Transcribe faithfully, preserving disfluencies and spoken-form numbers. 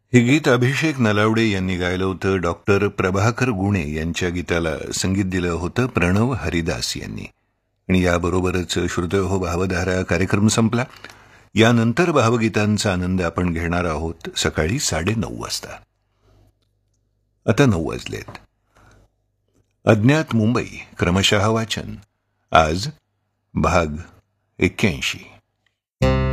हे गीत अभिषेक नलावडे यांनी गायलं होतं. डॉक्टर प्रभाकर गुणे यांच्या गीताला संगीत दिलं होतं प्रणव हरिदास यांनी. आणि याबरोबरच श्रोते हो भावधारा कार्यक्रम संपला. यानंतर भावगीतांचा आनंद आपण घेणार आहोत सकाळी साडेनऊ वाजता. आता नऊ वाजलेत. अज्ञात मुंबई क्रमशः वाचन आज भाग एक्क्याऐंशी.